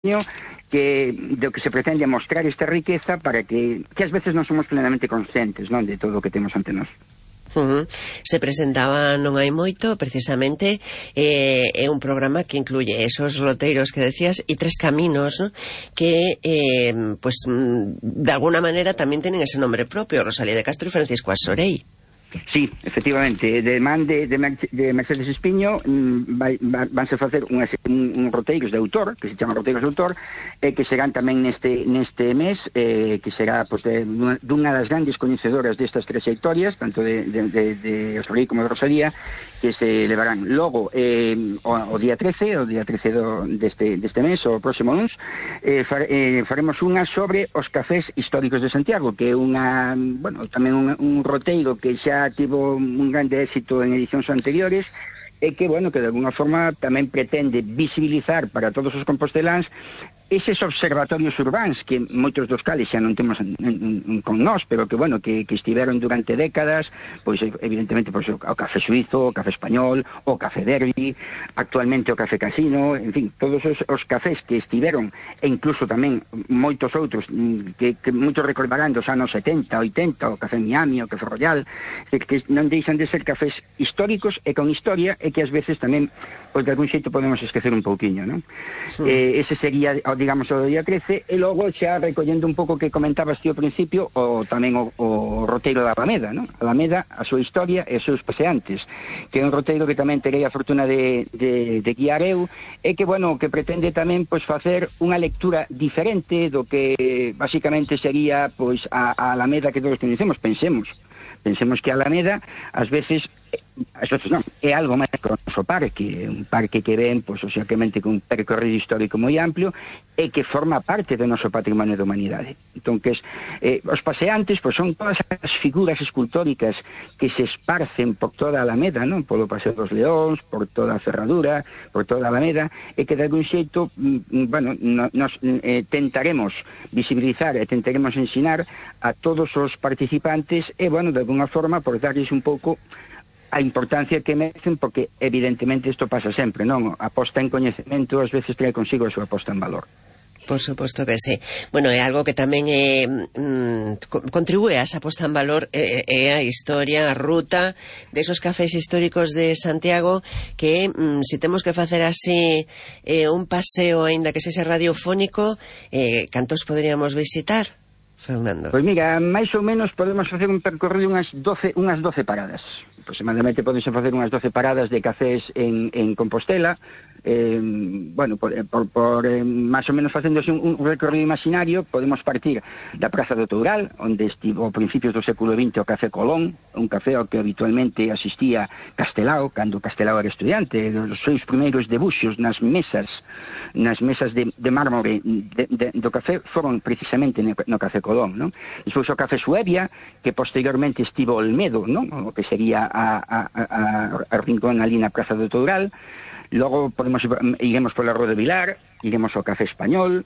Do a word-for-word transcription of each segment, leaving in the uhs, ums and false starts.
que do que se pretende mostrar esta riqueza para que, que ás veces non somos plenamente conscientes, non, de todo o que temos ante nós. Uh -huh. Se presentaba non hai moito, precisamente, eh, é un programa que incluye esos roteiros que decías e tres caminos, ¿no? Que eh, pues de alguna manera tamén tienen ese nombre propio, Rosalía de Castro e Francisco Asorei. Sí, efectivamente, de man de, de, de Mercedes Espiño vai, vai, vanse facer unhas, un, un roteiros de autor, que se chama roteiros de autor, e que serán tamén neste neste mes, eh, que será pues, de, dunha das grandes coñecedoras destas trayectorias, tanto de, de, de, de Asorei como de Rosalía, que se levarán logo eh, o, o día trece, o día trece do, deste, deste mes, o próximo luns, eh, far, eh, faremos unha sobre os cafés históricos de Santiago, que é unha, bueno, tamén un, un roteiro que xa tivo un grande éxito en edicións anteriores e que, bueno, que de alguna forma tamén pretende visibilizar para todos os composteláns eses observatorios urbáns que moitos dos cales xa non temos en, en, en, con nós, pero que, bueno, que, que estiveron durante décadas, pois evidentemente pois, o café suizo, o café español, o café Derby, actualmente o café Casino, en fin, todos os, os cafés que estiveron, e incluso tamén moitos outros que, que moitos recordarán dos anos setenta, oitenta, o café Miami, o café Royal, que, que non deixan de ser cafés históricos e con historia, e que ás veces tamén, pois de algún xeito podemos esquecer un pouquiño, non? Sí. Eh, ese sería, digamos, o día trece, e logo xa recollendo un pouco que comentabas ti ao principio, o tamén o, o roteiro da Alameda, non? Alameda, a súa historia e os seus paseantes, que é un roteiro que tamén terei a fortuna de, de, de guiar eu, e que, bueno, que pretende tamén, pois, facer unha lectura diferente do que, basicamente, sería, pois, a, a Alameda que todos conhecemos. Pensemos, pensemos que a Alameda, ás veces, ás veces non, é algo máis que o noso parque, un parque que ven, pois, obviamente, con un percorrido histórico moi amplio e que forma parte do noso patrimonio da humanidade. Entón, que es, eh, os paseantes, pois, son todas as figuras escultóricas que se esparcen por toda a Alameda, non? Polo Paseo dos Leóns, por toda a Ferradura, por toda a Alameda, e que de algún xeito, mm, bueno, no, nos eh, tentaremos visibilizar e tentaremos ensinar a todos os participantes e, bueno, de alguna forma, por darles un pouco a importancia que merecen, porque evidentemente isto pasa sempre, non? A posta en coñecemento ás veces trae consigo a súa posta en valor. Por suposto que sí. Bueno, é algo que tamén eh, mm, contribúe a esa posta en valor, é eh, eh, a historia, a ruta desos cafés históricos de Santiago, que mm, se temos que facer así eh, un paseo, aínda que sexa radiofónico, eh, cantos poderíamos visitar, Fernando? Pois mira, máis ou menos podemos facer un percorrido unhas doce, unhas doce paradas. Aproximadamente podes facer unhas doce paradas de cafés en, en Compostela, eh, bueno, por, por, por eh, máis ou menos facendo un, un recorrido imaginario, podemos partir da Praza do Toural, onde estivo a principios do século vinte o Café Colón, un café ao que habitualmente asistía Castelao, cando Castelao era estudiante, os seus primeiros debuxos nas mesas, nas mesas de, de mármore de, de, do café foron precisamente no, no Café Colón, non? Despois o Café Suevia, que posteriormente estivo Olmedo, non? O que sería a, a, a, a rincón ali na Praza do Toural. Logo podemos iremos pola Rua de Vilar, iremos ao Café Español,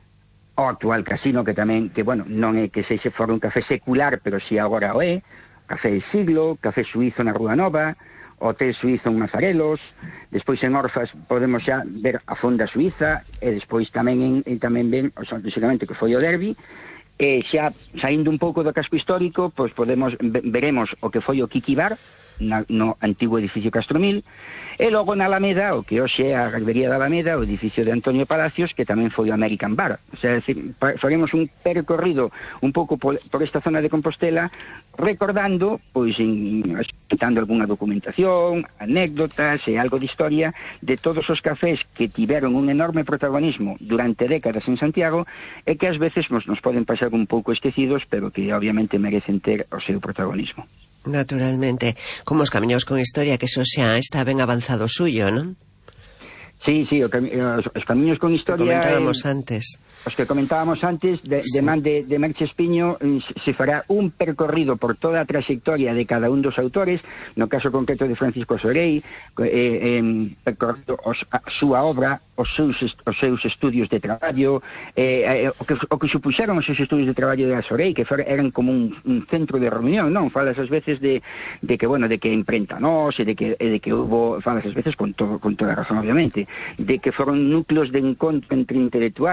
ao actual Casino, que tamén, que bueno, non é que se se for un café secular, pero si agora o é, Café de Siglo, Café Suizo na Rúa Nova, Hotel Suizo en Mazarelos, despois en Orfas podemos xa ver a Fonda Suiza, e despois tamén en, en tamén ven, o sea, basicamente, que foi o Derby, e xa saindo un pouco do casco histórico, pois podemos veremos o que foi o Kiki Bar, Na, no antigo edificio Castromil, e logo na Alameda, o que hoxe é a Gallería da Alameda, o edificio de Antonio Palacios, que tamén foi o American Bar. O sea, decir, faremos un percorrido un pouco por, por esta zona de Compostela, recordando, pois, escutando algunha documentación, anécdotas e algo de historia de todos os cafés que tiveron un enorme protagonismo durante décadas en Santiago e que ás veces nos, nos poden pasar un pouco esquecidos, pero que obviamente merecen ter o seu protagonismo. Naturalmente, como os camiños con historia, que eso xa está ben avanzado suyo, non? Sí, sí, o cami os, os camiños con historia... Que comentábamos eh, antes. Os que comentábamos antes, de, sí. de man de, de Merche Espiño, se fará un percorrido por toda a trayectoria de cada un dos autores, no caso concreto de Francisco Asorei, eh, eh, percorrido os, a súa obra, os seus, os seus estudios de traballo, eh, eh, o, que, o que supuxeron os seus estudios de traballo de Asorei, que for, eran como un, un centro de reunión, non? Falas ás veces de, de que, bueno, de que imprenta nós, e de que, e de que hubo, falas ás veces con, todo, con toda razón, obviamente, de que foron núcleos de encontro entre intelectuais,